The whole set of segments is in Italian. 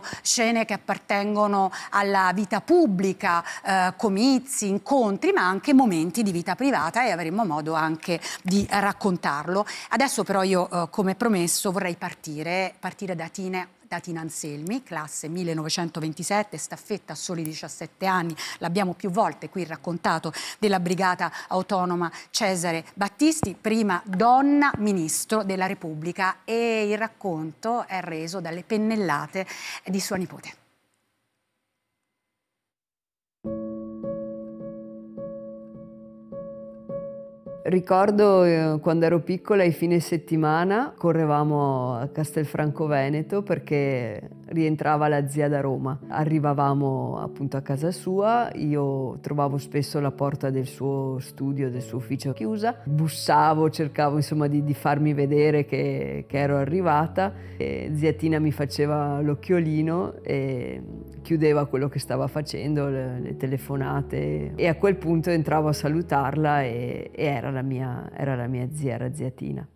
scene che appartengono alla vita pubblica, comizi, incontri, ma anche momenti di vita privata, e avremo modo anche di raccontarlo. Adesso però io, come promesso, vorrei partire da Tina Anselmi, classe 1927, staffetta a soli 17 anni, l'abbiamo più volte qui raccontato, della Brigata Autonoma Cesare Battisti, prima donna ministro della Repubblica, e il racconto è reso dalle pennellate di sua nipote. Ricordo quando ero piccola, i fine settimana correvamo a Castelfranco Veneto perché rientrava la zia da Roma. Arrivavamo appunto a casa sua, io trovavo spesso la porta del suo studio, del suo ufficio chiusa, bussavo, cercavo insomma di farmi vedere che ero arrivata, e zia Tina mi faceva l'occhiolino e chiudeva quello che stava facendo, le telefonate, e a quel punto entravo a salutarla e era la mia zia, era zia Tina.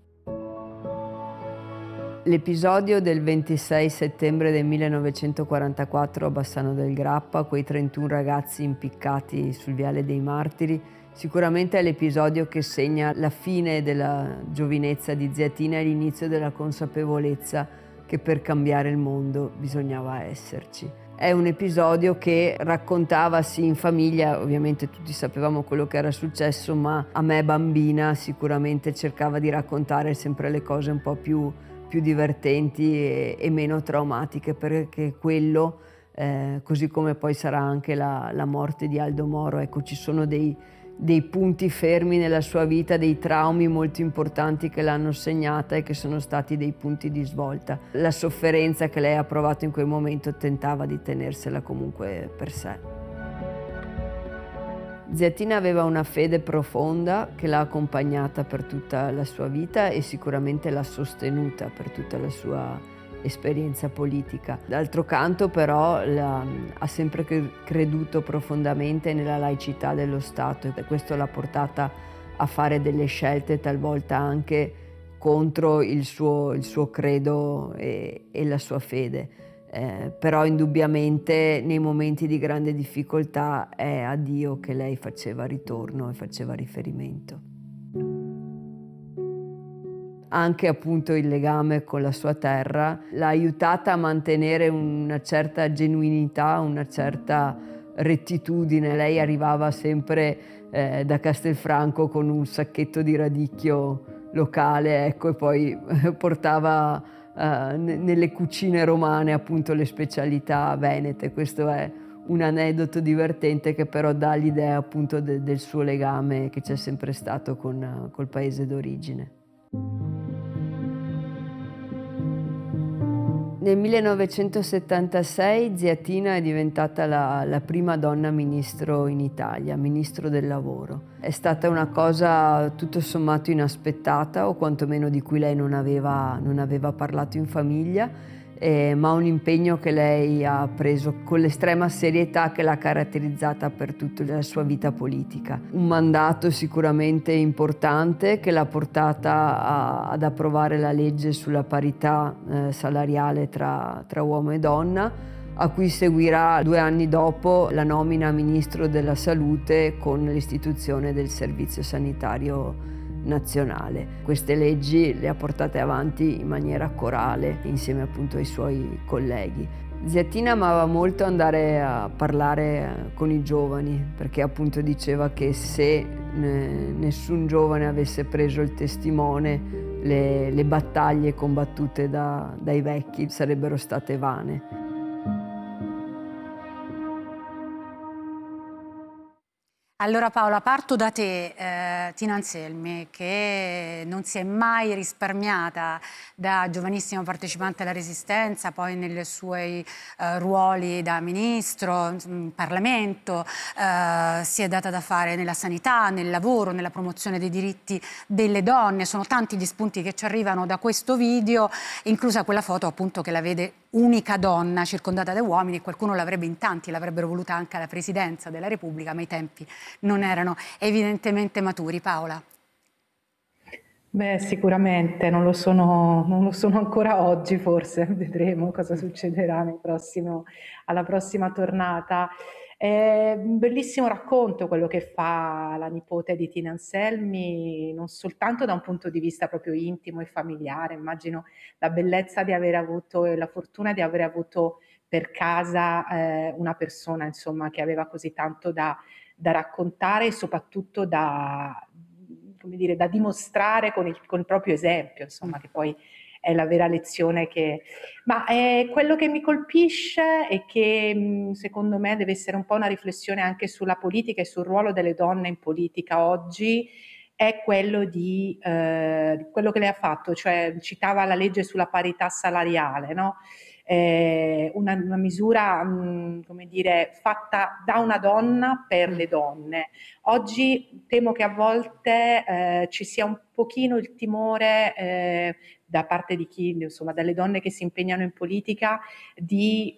L'episodio del 26 settembre del 1944 a Bassano del Grappa, quei 31 ragazzi impiccati sul Viale dei Martiri, sicuramente è l'episodio che segna la fine della giovinezza di zia Tina e l'inizio della consapevolezza che per cambiare il mondo bisognava esserci. È un episodio che raccontava sì in famiglia, ovviamente tutti sapevamo quello che era successo, ma a me bambina sicuramente cercava di raccontare sempre le cose un po' più divertenti e meno traumatiche, perché quello, così come poi sarà anche la morte di Aldo Moro, ecco, ci sono dei punti fermi nella sua vita, dei traumi molto importanti che l'hanno segnata e che sono stati dei punti di svolta. La sofferenza che lei ha provato in quel momento tentava di tenersela comunque per sé. Zia Tina aveva una fede profonda che l'ha accompagnata per tutta la sua vita e sicuramente l'ha sostenuta per tutta la sua esperienza politica. D'altro canto però ha sempre creduto profondamente nella laicità dello Stato e questo l'ha portata a fare delle scelte talvolta anche contro il suo credo e la sua fede. Però indubbiamente nei momenti di grande difficoltà è a Dio che lei faceva ritorno e faceva riferimento. Anche appunto il legame con la sua terra l'ha aiutata a mantenere una certa genuinità, una certa rettitudine. Lei arrivava sempre da Castelfranco con un sacchetto di radicchio locale, ecco, e poi portava nelle cucine romane appunto le specialità venete. Questo è un aneddoto divertente che però dà l'idea appunto del suo legame che c'è sempre stato col paese d'origine. Nel 1976 zia Tina è diventata la prima donna ministro in Italia, ministro del lavoro. È stata una cosa tutto sommato inaspettata, o quantomeno di cui lei non aveva parlato in famiglia, ma un impegno che lei ha preso con l'estrema serietà che l'ha caratterizzata per tutta la sua vita politica. Un mandato sicuramente importante che l'ha portata ad approvare la legge sulla parità salariale tra uomo e donna, a cui seguirà 2 anni dopo la nomina a Ministro della Salute con l'istituzione del Servizio Sanitario Nazionale. Queste leggi le ha portate avanti in maniera corale insieme appunto ai suoi colleghi. Zia Tina amava molto andare a parlare con i giovani, perché appunto diceva che se nessun giovane avesse preso il testimone, le battaglie combattute dai vecchi sarebbero state vane. Allora Paola, parto da te, Tina Anselmi, che non si è mai risparmiata da giovanissima partecipante alla Resistenza, poi nei suoi ruoli da ministro, in Parlamento, si è data da fare nella sanità, nel lavoro, nella promozione dei diritti delle donne. Sono tanti gli spunti che ci arrivano da questo video, inclusa quella foto appunto che la vede unica donna circondata da uomini, e qualcuno l'avrebbe, in tanti l'avrebbero voluta anche alla Presidenza della Repubblica, ma i tempi non erano evidentemente maturi. Paola. Beh, sicuramente non lo sono ancora oggi, forse vedremo cosa succederà alla prossima tornata. È un bellissimo racconto quello che fa la nipote di Tina Anselmi, non soltanto da un punto di vista proprio intimo e familiare. Immagino la bellezza di aver avuto e la fortuna di aver avuto per casa una persona, insomma, che aveva così tanto da raccontare e soprattutto come dire, da dimostrare con il proprio esempio, insomma, che poi è la vera lezione che... Ma quello che mi colpisce e che secondo me deve essere un po' una riflessione anche sulla politica e sul ruolo delle donne in politica oggi, è quello di quello che lei ha fatto, cioè citava la legge sulla parità salariale, no? Una misura, come dire, fatta da una donna per le donne. Oggi temo che a volte ci sia un pochino il timore da parte di chi, insomma, dalle donne che si impegnano in politica, di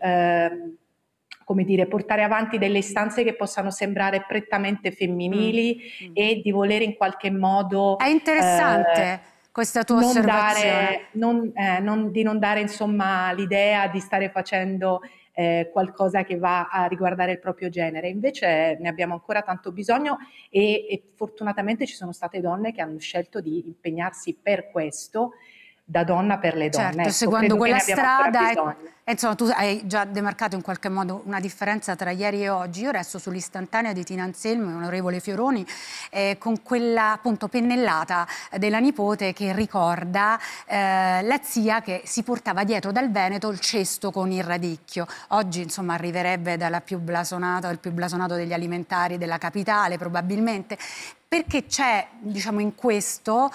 come dire, portare avanti delle istanze che possano sembrare prettamente femminili e di volere in qualche modo È interessante questa tua osservazione. di non dare insomma l'idea di stare facendo qualcosa che va a riguardare il proprio genere. Invece ne abbiamo ancora tanto bisogno e fortunatamente ci sono state donne che hanno scelto di impegnarsi per questo, da donna per le donne. Certo, Ecco, seguendo credo che quella ne abbiamo ancora strada, bisogno. insomma, tu hai già demarcato in qualche modo una differenza tra ieri e oggi. Io resto sull'istantanea di Tina Anselmi, onorevole Fioroni, con quella appunto pennellata della nipote che ricorda la zia che si portava dietro dal Veneto il cesto con il radicchio. Oggi insomma arriverebbe dal più blasonato degli alimentari della capitale probabilmente, perché c'è, diciamo, in questo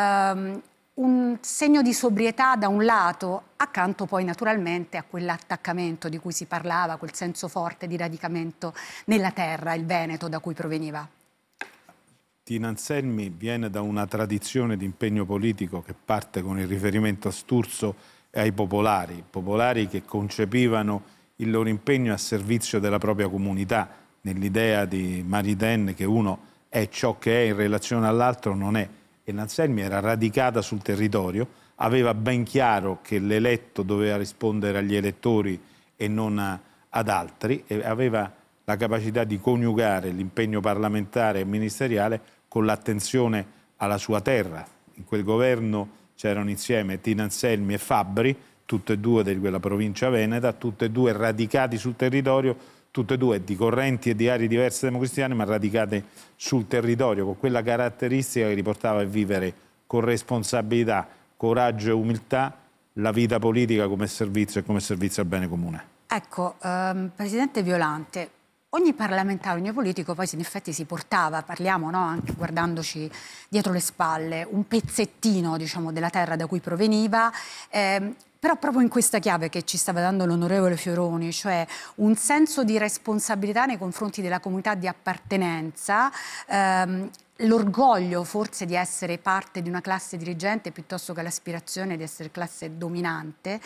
un segno di sobrietà da un lato, accanto poi naturalmente a quell'attaccamento di cui si parlava, quel senso forte di radicamento nella terra, il Veneto da cui proveniva. Tina Anselmi viene da una tradizione di impegno politico che parte con il riferimento a Sturzo e ai popolari che concepivano il loro impegno a servizio della propria comunità, nell'idea di Maritain che uno è ciò che è in relazione all'altro non è. E Anselmi era radicata sul territorio, aveva ben chiaro che l'eletto doveva rispondere agli elettori e non ad altri, e aveva la capacità di coniugare l'impegno parlamentare e ministeriale con l'attenzione alla sua terra. In quel governo c'erano insieme Tina Anselmi e Fabbri, tutte e due di quella provincia veneta, tutte e due radicati sul territorio, tutte e due di correnti e di aree diverse democristiane, ma radicate sul territorio, con quella caratteristica che li portava a vivere con responsabilità, coraggio e umiltà la vita politica come servizio e come servizio al bene comune. Ecco, Presidente Violante, ogni parlamentare, ogni politico poi in effetti si portava, parliamo, no, anche guardandoci dietro le spalle, un pezzettino, diciamo, della terra da cui proveniva, però proprio in questa chiave che ci stava dando l'onorevole Fioroni, cioè un senso di responsabilità nei confronti della comunità di appartenenza, l'orgoglio forse di essere parte di una classe dirigente piuttosto che l'aspirazione di essere classe dominante,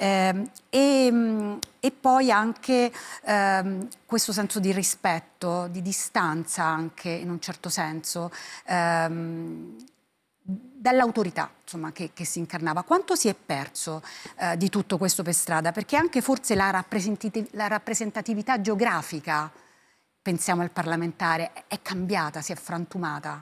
e poi anche questo senso di rispetto, di distanza anche in un certo senso, dall'autorità, insomma, che si incarnava. Quanto si è perso di tutto questo per strada? Perché anche forse la rappresentatività geografica, pensiamo al parlamentare, è cambiata, si è frantumata.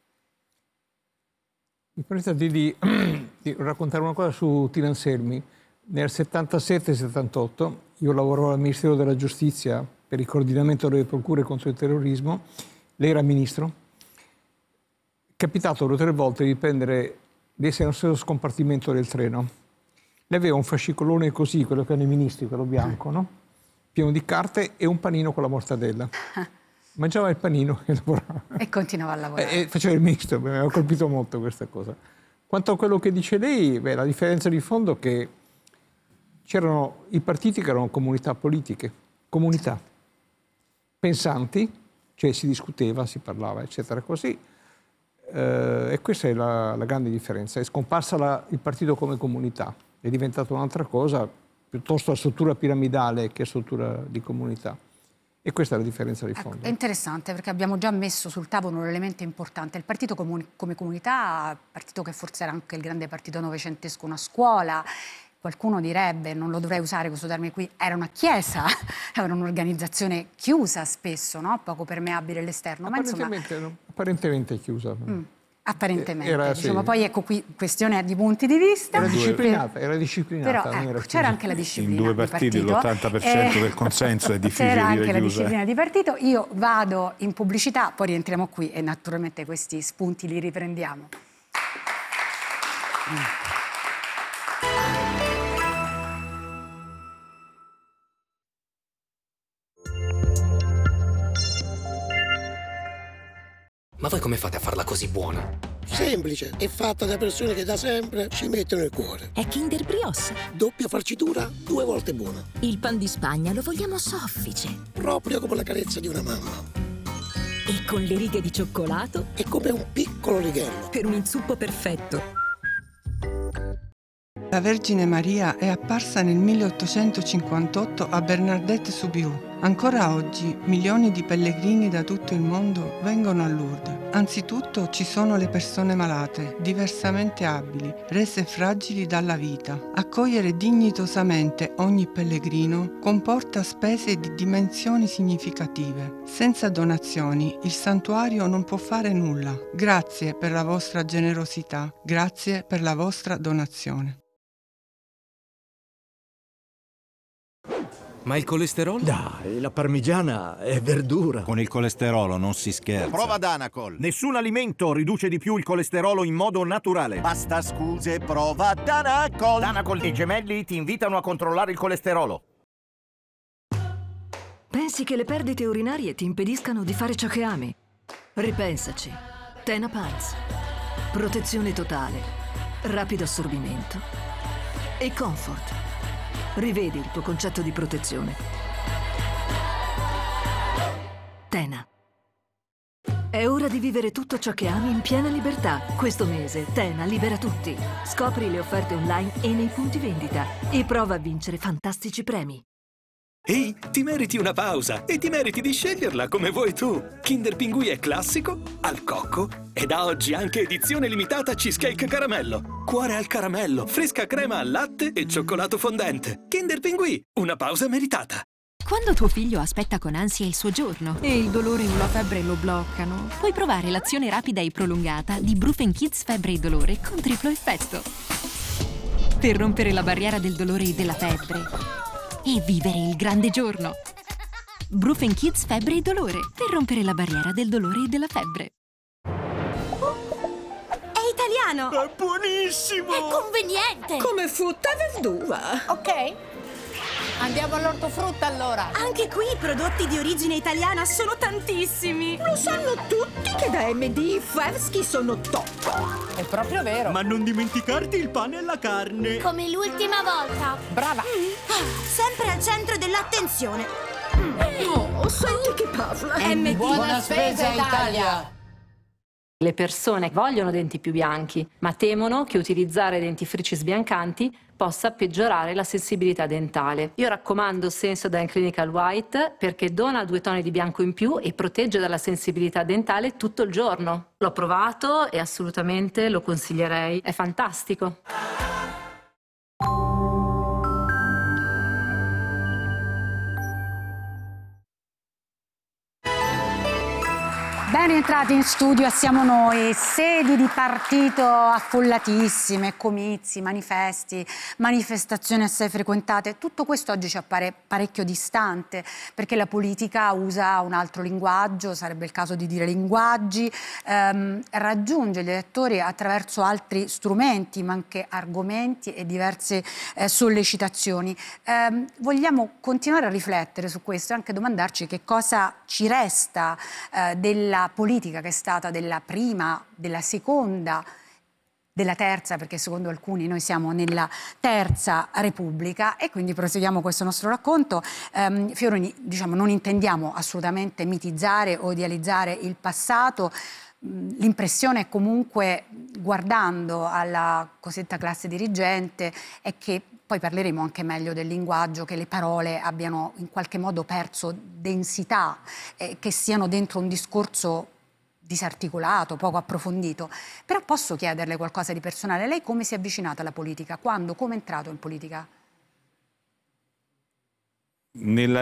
Mi permetta di raccontare una cosa su Tina Anselmi. Nel 77-78 io lavoravo al Ministero della Giustizia per il coordinamento delle procure contro il terrorismo. Lei era ministro. È capitato 2 o 3 volte di essere nello stesso scompartimento del treno. Lei aveva un fascicolone così, quello che hanno i ministri, quello bianco, no? Pieno di carte e un panino con la mortadella. Mangiava il panino e lavorava. E continuava a lavorare. E faceva il ministro, mi aveva colpito molto questa cosa. Quanto a quello che dice lei, beh, la differenza di fondo è che c'erano i partiti che erano comunità politiche, comunità pensanti, cioè si discuteva, si parlava, eccetera, così. E questa è la grande differenza. È scomparsa il partito come comunità, è diventato un'altra cosa, piuttosto la struttura piramidale che struttura di comunità. E questa è la differenza di Ecco, fondo. è interessante perché abbiamo già messo sul tavolo un elemento importante. Il partito come comunità, partito che forse era anche il grande partito novecentesco, una scuola, qualcuno direbbe, non lo dovrei usare questo termine qui, era una chiesa, era un'organizzazione chiusa spesso, no? Poco permeabile all'esterno. Ma insomma, Apparentemente chiusa. apparentemente, Era, diciamo. sì. Poi ecco qui questione di punti di vista. Era disciplinata, Però non era ecco, c'era chiusa. anche la disciplina In due di partiti partito. l'80% del consenso è difficile C'era dire anche la chiusa. disciplina di partito. Io vado in pubblicità, poi rientriamo qui e naturalmente questi spunti li riprendiamo. Ma voi come fate a farla così buona? Semplice, è fatta da persone che da sempre ci mettono il cuore. È Kinder Brioche. Doppia farcitura, 2 volte buona. Il pan di Spagna lo vogliamo soffice. Proprio come la carezza di una mamma. E con le righe di cioccolato È come un piccolo righello. per un inzuppo perfetto. La Vergine Maria è apparsa nel 1858 a Bernadette-Soubirous. Ancora oggi milioni di pellegrini da tutto il mondo vengono a Lourdes. Anzitutto ci sono le persone malate, diversamente abili, rese fragili dalla vita. Accogliere dignitosamente ogni pellegrino comporta spese di dimensioni significative. Senza donazioni il santuario non può fare nulla. Grazie per la vostra generosità, grazie per la vostra donazione. Ma il colesterolo? Dai, la parmigiana è verdura. Con il colesterolo non si scherza. Prova Danacol. Nessun alimento riduce di più il colesterolo in modo naturale. Basta scuse, prova Danacol. Danacol e Gemelli ti invitano a controllare il colesterolo. Pensi che le perdite urinarie ti impediscano di fare ciò che ami? Ripensaci. Tena Pants. Protezione totale, rapido assorbimento e comfort. Rivedi il tuo concetto di protezione. Tena. È ora di vivere tutto ciò che ami in piena libertà. Questo mese Tena libera tutti. Scopri le offerte online e nei punti vendita e prova a vincere fantastici premi. Ehi, ti meriti una pausa e ti meriti di sceglierla come vuoi tu. Kinder Pinguì è classico, al cocco e da oggi anche edizione limitata cheesecake caramello. Cuore al caramello, fresca crema al latte e cioccolato fondente. Kinder Pinguì, una pausa meritata. Quando tuo figlio aspetta con ansia il suo giorno e il dolore o la febbre lo bloccano, puoi provare l'azione rapida e prolungata di Brufen Kids Febbre e Dolore con triplo effetto. Per rompere la barriera del dolore e della febbre e vivere il grande giorno. Brufen Kids Febbre e Dolore, per rompere la barriera del dolore e della febbre. È italiano! È buonissimo! È conveniente! Come frutta e verdura! Ok. Andiamo all'ortofrutta allora. Anche qui i prodotti di origine italiana sono tantissimi. Lo sanno tutti che da MD Fevsky sono top. È proprio vero. Ma non dimenticarti il pane e la carne. Come l'ultima volta. Brava. Sempre al centro dell'attenzione. Oh, senti che parla. MD. Buona spesa Italia. Le persone vogliono denti più bianchi, ma temono che utilizzare dentifrici sbiancanti possa peggiorare la sensibilità dentale. Io raccomando Sensodyne Clinical White perché dona 2 toni di bianco in più e protegge dalla sensibilità dentale tutto il giorno. L'ho provato e assolutamente lo consiglierei. È fantastico. Ben rientrati in studio, siamo noi, sedi di partito affollatissime, comizi, manifesti, manifestazioni assai frequentate. Tutto questo oggi ci appare parecchio distante perché la politica usa un altro linguaggio, sarebbe il caso di dire linguaggi, raggiunge gli elettori attraverso altri strumenti, ma anche argomenti e diverse sollecitazioni. Vogliamo continuare a riflettere su questo e anche domandarci che cosa ci resta della politica che è stata della prima, della seconda, della terza, perché secondo alcuni noi siamo nella terza Repubblica, e quindi proseguiamo questo nostro racconto. Fioroni, diciamo, non intendiamo assolutamente mitizzare o idealizzare il passato. L'impressione comunque, guardando alla cosiddetta classe dirigente, è che poi parleremo anche meglio del linguaggio, che le parole abbiano in qualche modo perso densità, che siano dentro un discorso disarticolato, poco approfondito. Però posso chiederle qualcosa di personale? Lei come si è avvicinata alla politica? Quando? Come è entrato in politica? Nella